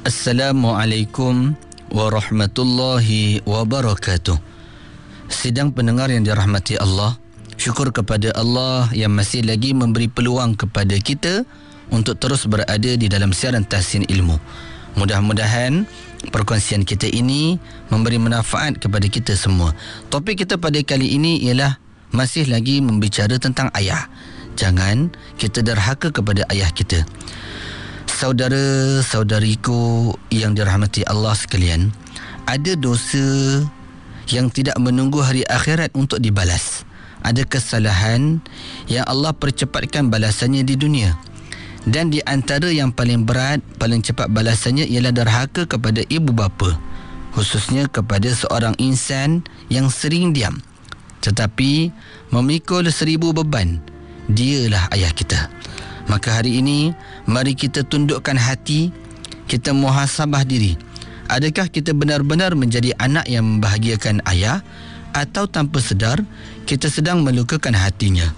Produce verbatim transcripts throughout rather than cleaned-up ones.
Assalamualaikum warahmatullahi wabarakatuh. Sidang pendengar yang dirahmati Allah, syukur kepada Allah yang masih lagi memberi peluang kepada kita untuk terus berada di dalam siaran Tahsin Ilmu. Mudah-mudahan perkongsian kita ini memberi manfaat kepada kita semua. Topik kita pada kali ini ialah masih lagi membicara tentang ayah. Jangan kita derhaka kepada ayah kita. Saudara-saudariku yang dirahmati Allah sekalian, ada dosa yang tidak menunggu hari akhirat untuk dibalas. Ada kesalahan yang Allah percepatkan balasannya di dunia. Dan di antara yang paling berat, paling cepat balasannya ialah derhaka kepada ibu bapa, khususnya kepada seorang insan yang sering diam tetapi memikul seribu beban. Dialah ayah kita. Maka hari ini, mari kita tundukkan hati, kita muhasabah diri. Adakah kita benar-benar menjadi anak yang membahagiakan ayah, atau tanpa sedar kita sedang melukakan hatinya?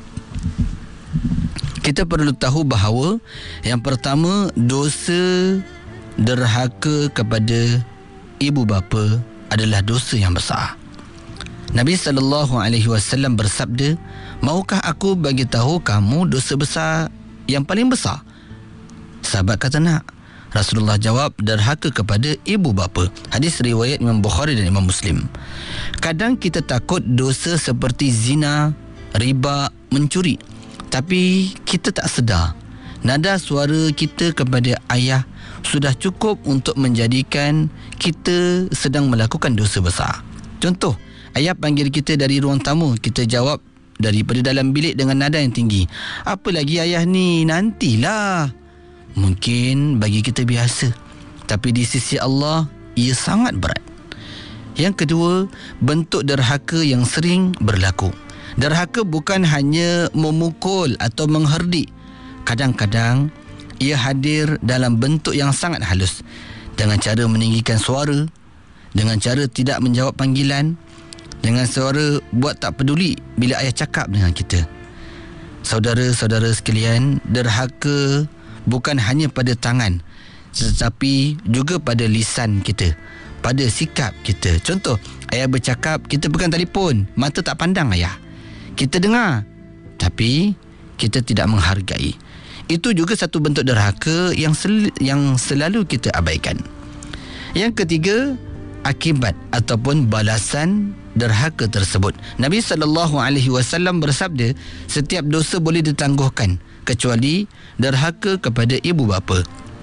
Kita perlu tahu bahawa yang pertama, dosa derhaka kepada ibu bapa adalah dosa yang besar. Nabi sallallahu alaihi wasallam bersabda, "Maukah aku bagi tahu kamu dosa besar yang paling besar?" Sahabat kata, "Nak." Rasulullah jawab, derhaka kepada ibu bapa. Hadis riwayat Imam Bukhari dan Imam Muslim. Kadang kita takut dosa seperti zina, riba, mencuri, tapi kita tak sedar nada suara kita kepada ayah sudah cukup untuk menjadikan kita sedang melakukan dosa besar. Contoh, ayah panggil kita dari ruang tamu, kita jawab daripada dalam bilik dengan nada yang tinggi. "Apa lagi ayah ni, nantilah." Mungkin bagi kita biasa, tapi di sisi Allah ia sangat berat. Yang kedua, bentuk derhaka yang sering berlaku. Derhaka bukan hanya memukul atau mengherdik. Kadang-kadang ia hadir dalam bentuk yang sangat halus, dengan cara meninggikan suara, dengan cara tidak menjawab panggilan, dengan suara buat tak peduli bila ayah cakap dengan kita. Saudara-saudara sekalian, derhaka bukan hanya pada tangan, tetapi juga pada lisan kita, pada sikap kita. Contoh, ayah bercakap, kita pegang telefon, mata tak pandang ayah. Kita dengar, tapi kita tidak menghargai. Itu juga satu bentuk derhaka yang sel- yang selalu kita abaikan. Yang ketiga, akibat ataupun balasan derhaka tersebut. Nabi sallallahu alaihi wasallam bersabda, setiap dosa boleh ditangguhkan kecuali derhaka kepada ibu bapa.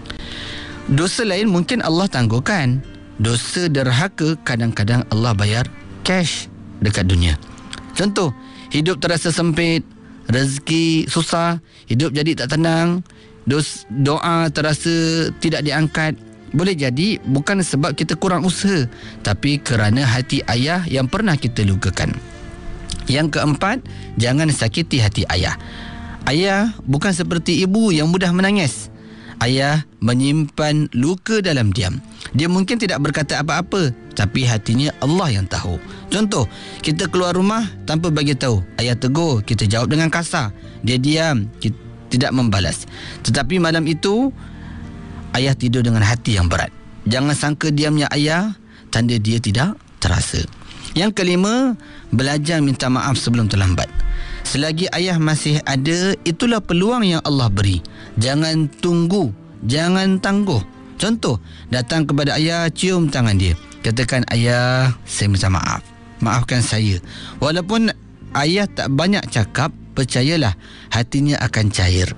Dosa lain mungkin Allah tangguhkan. Dosa derhaka kadang-kadang Allah bayar cash dekat dunia. Contoh, hidup terasa sempit, rezeki susah, hidup jadi tak tenang, dos, doa terasa tidak diangkat. Boleh jadi bukan sebab kita kurang usaha, tapi kerana hati ayah yang pernah kita lukakan. Yang keempat, jangan sakiti hati ayah. Ayah bukan seperti ibu yang mudah menangis. Ayah menyimpan luka dalam diam. Dia mungkin tidak berkata apa-apa, tapi hatinya Allah yang tahu. Contoh, kita keluar rumah tanpa bagi tahu. Ayah tegur, kita jawab dengan kasar. Dia diam, kita tidak membalas. Tetapi malam itu, ayah tidur dengan hati yang berat. Jangan sangka diamnya ayah tanda dia tidak terasa. Yang kelima, belajar minta maaf sebelum terlambat. Selagi ayah masih ada, itulah peluang yang Allah beri. Jangan tunggu, jangan tangguh. Contoh, datang kepada ayah, cium tangan dia. Katakan, "Ayah, saya minta maaf. Maafkan saya." Walaupun ayah tak banyak cakap, percayalah hatinya akan cair.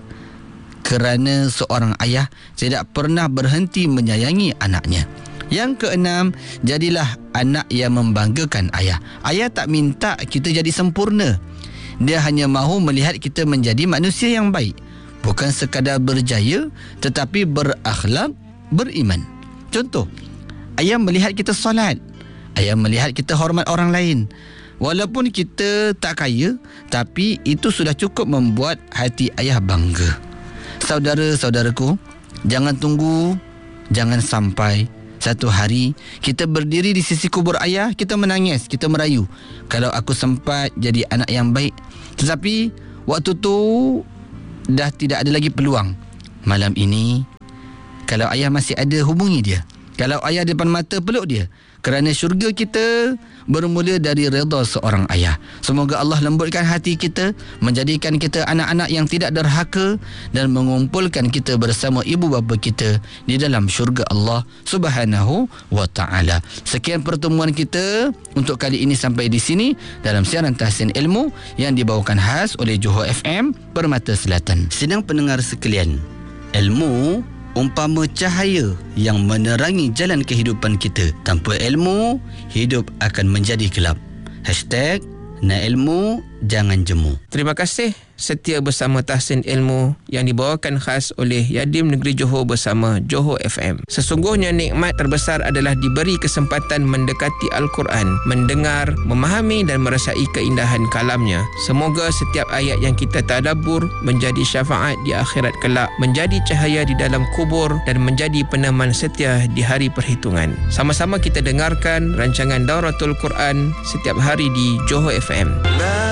Kerana seorang ayah tidak pernah berhenti menyayangi anaknya. Yang keenam, jadilah anak yang membanggakan ayah. Ayah tak minta kita jadi sempurna. Dia hanya mahu melihat kita menjadi manusia yang baik. Bukan sekadar berjaya, tetapi berakhlak, beriman. Contoh, ayah melihat kita solat. Ayah melihat kita hormat orang lain. Walaupun kita tak kaya, tapi itu sudah cukup membuat hati ayah bangga. Saudara-saudaraku, jangan tunggu, jangan sampai satu hari kita berdiri di sisi kubur ayah, kita menangis, kita merayu, "Kalau aku sempat jadi anak yang baik." Tetapi waktu tu dah tidak ada lagi peluang. Malam ini Kalau ayah masih ada, hubungi dia. Kalau ayah depan mata, peluk dia. Kerana syurga kita bermula dari redha seorang ayah. Semoga Allah lembutkan hati kita, menjadikan kita anak-anak yang tidak derhaka dan mengumpulkan kita bersama ibu bapa kita di dalam syurga Allah Subhanahu wa taala. Sekian pertemuan kita untuk kali ini sampai di sini dalam siaran Tahsin Ilmu yang dibawakan khas oleh Johor F M Permata Selatan. Sidang pendengar sekalian, ilmu umpama cahaya yang menerangi jalan kehidupan kita. Tanpa ilmu, hidup akan menjadi gelap. Hashtag nak ilmu, jangan jemu. Terima kasih setia bersama Tahsin Ilmu yang dibawakan khas oleh Yadim Negeri Johor bersama Johor F M. Sesungguhnya nikmat terbesar adalah diberi kesempatan mendekati Al-Quran, mendengar, memahami dan merasai keindahan kalamnya. Semoga setiap ayat yang kita tadabbur menjadi syafaat di akhirat kelak, menjadi cahaya di dalam kubur dan menjadi peneman setia di hari perhitungan. Sama-sama kita dengarkan rancangan Dauratul Quran setiap hari di Johor F M.